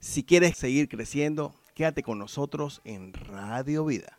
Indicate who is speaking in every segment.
Speaker 1: Si quieres seguir creciendo, quédate con nosotros en Radio Vida.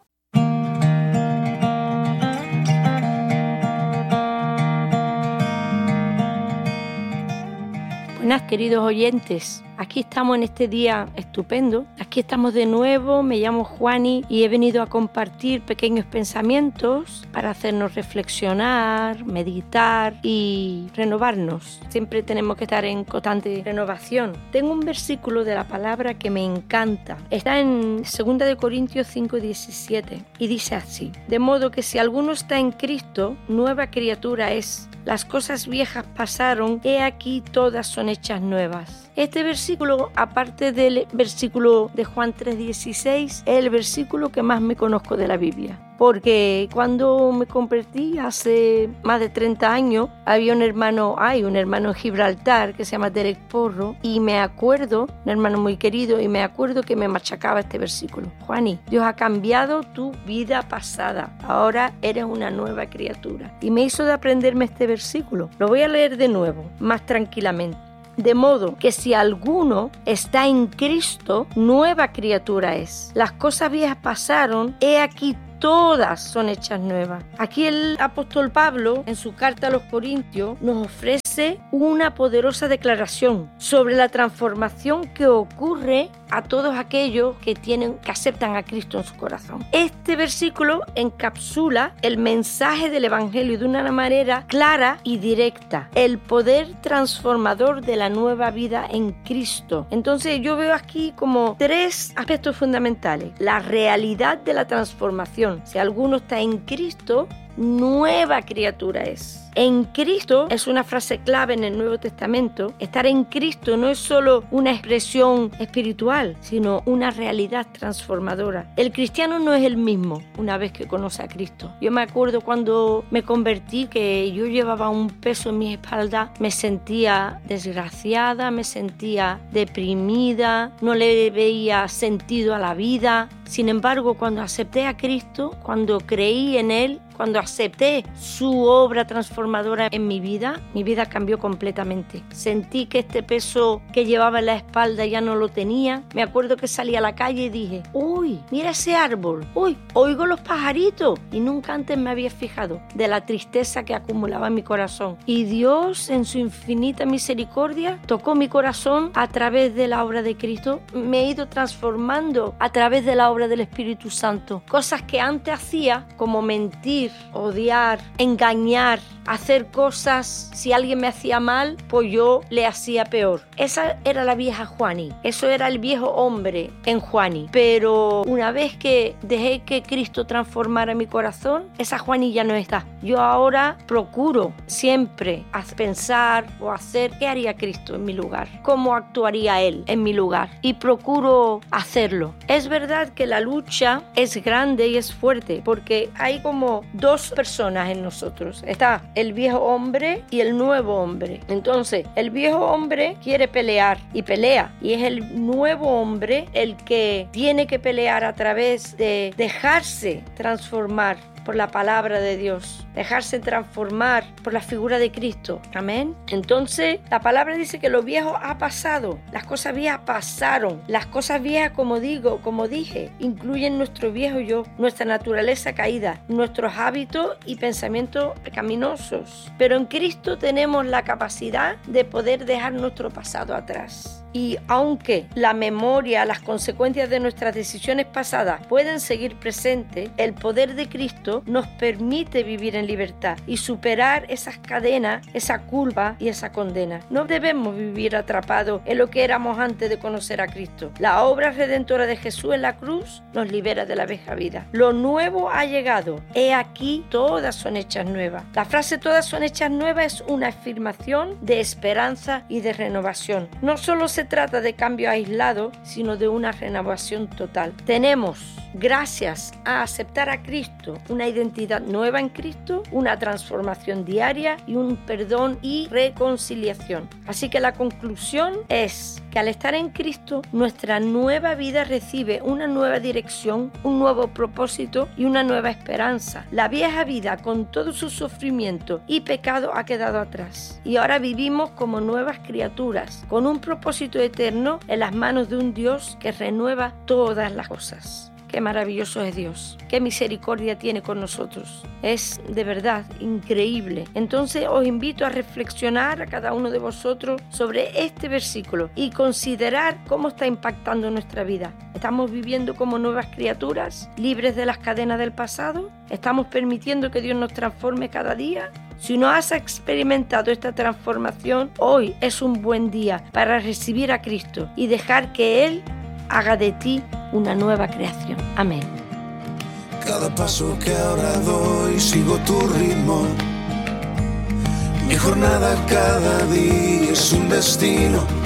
Speaker 2: Buenas, queridos oyentes. Aquí estamos en este día estupendo. Aquí estamos de nuevo. Me llamo Juani y he venido a compartir pequeños pensamientos para hacernos reflexionar, meditar y renovarnos. Siempre tenemos que estar en constante renovación. Tengo un versículo de la palabra que me encanta. Está en 2 Corintios 5:17 y dice así: de modo que si alguno está en Cristo, nueva criatura es. Las cosas viejas pasaron, he aquí todas son hechas nuevas. Este versículo, aparte del versículo de Juan 3:16, es el versículo que más me conozco de la Biblia. Porque cuando me convertí hace más de 30 años, hay un hermano en Gibraltar que se llama Derek Porro, y me acuerdo, un hermano muy querido, y me acuerdo que me machacaba este versículo: Juani, Dios ha cambiado tu vida pasada, ahora eres una nueva criatura. Y me hizo de aprenderme este versículo. Lo voy a leer de nuevo, más tranquilamente. De modo que si alguno está en Cristo, nueva criatura es. Las cosas viejas pasaron, he aquí todas son hechas nuevas. Aquí el apóstol Pablo, en su carta a los Corintios, nos ofrece una poderosa declaración sobre la transformación que ocurre a todos aquellos que aceptan a Cristo en su corazón. Este versículo encapsula el mensaje del Evangelio de una manera clara y directa: el poder transformador de la nueva vida en Cristo. Entonces yo veo aquí como 3 aspectos fundamentales: la realidad de la transformación. Si alguno está en Cristo, nueva criatura es. En Cristo es una frase clave en el Nuevo Testamento. Estar en Cristo no es solo una expresión espiritual, sino una realidad transformadora. El cristiano no es el mismo una vez que conoce a Cristo. Yo me acuerdo cuando me convertí que yo llevaba un peso en mi espalda, me sentía desgraciada, me sentía deprimida, no le veía sentido a la vida. Sin embargo, cuando acepté a Cristo, cuando creí en Él, cuando acepté su obra transformadora en mi vida cambió completamente. Sentí que este peso que llevaba en la espalda ya no lo tenía. Me acuerdo que salí a la calle y dije: uy, mira ese árbol, uy, oigo los pajaritos. Y nunca antes me había fijado de la tristeza que acumulaba en mi corazón. Y Dios, en su infinita misericordia, tocó mi corazón a través de la obra de Cristo. Me he ido transformando a través de la obra del Espíritu Santo. Cosas que antes hacía, como mentir, odiar, engañar, hacer cosas. Si alguien me hacía mal, pues yo le hacía peor. Esa era la vieja Juani. Eso era el viejo hombre en Juani. Pero una vez que dejé que Cristo transformara mi corazón, esa Juani ya no está. Yo ahora procuro siempre pensar o hacer qué haría Cristo en mi lugar, cómo actuaría Él en mi lugar, y procuro hacerlo. Es verdad que la lucha es grande y es fuerte, porque hay como 2 personas en nosotros. Está el viejo hombre y el nuevo hombre. Entonces, el viejo hombre quiere pelear y pelea, y es el nuevo hombre el que tiene que pelear a través de dejarse transformar por la palabra de Dios, dejarse transformar por la figura de Cristo. Amén. Entonces, la palabra dice que lo viejo ha pasado, las cosas viejas pasaron. Las cosas viejas, como dije, incluyen nuestro viejo yo, nuestra naturaleza caída, nuestros hábitos y pensamientos pecaminosos. Pero en Cristo tenemos la capacidad de poder dejar nuestro pasado atrás. Y aunque la memoria, las consecuencias de nuestras decisiones pasadas pueden seguir presentes, el poder de Cristo nos permite vivir en libertad y superar esas cadenas, esa culpa y esa condena. No debemos vivir atrapados en lo que éramos antes de conocer a Cristo. La obra redentora de Jesús en la cruz nos libera de la vieja vida. Lo nuevo ha llegado. He aquí, todas son hechas nuevas. La frase "todas son hechas nuevas" es una afirmación de esperanza y de renovación. No solo se trata de cambio aislado, sino de una renovación total. Tenemos gracias a aceptar a Cristo, una identidad nueva en Cristo, una transformación diaria y un perdón y reconciliación. Así que la conclusión es que al estar en Cristo, nuestra nueva vida recibe una nueva dirección, un nuevo propósito y una nueva esperanza. La vieja vida, con todo su sufrimiento y pecado, ha quedado atrás. Y ahora vivimos como nuevas criaturas, con un propósito eterno en las manos de un Dios que renueva todas las cosas. Qué maravilloso es Dios, qué misericordia tiene con nosotros. Es de verdad increíble. Entonces os invito a reflexionar a cada uno de vosotros sobre este versículo y considerar cómo está impactando nuestra vida. ¿Estamos viviendo como nuevas criaturas, libres de las cadenas del pasado? ¿Estamos permitiendo que Dios nos transforme cada día? Si no has experimentado esta transformación, hoy es un buen día para recibir a Cristo y dejar que Él haga de ti una nueva creación. Amén.
Speaker 3: Cada paso que ahora doy, sigo tu ritmo. Mi jornada cada día es un destino.